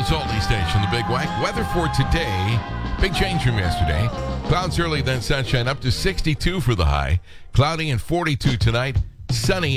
Roseville's Oldie Station, the Big Wack. Weather for today, big change from yesterday. Clouds early, then sunshine, up to 62 for the high. Cloudy and 42 tonight. Sunny